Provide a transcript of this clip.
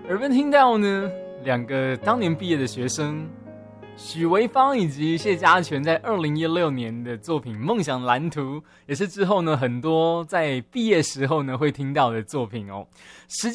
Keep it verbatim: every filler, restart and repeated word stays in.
耳边听到呢，两个当年毕业的学生许维芳以及谢家全在二零一六年的作品《梦想蓝图》，也是之后呢很多在毕业时候呢会听到的作品哦。时间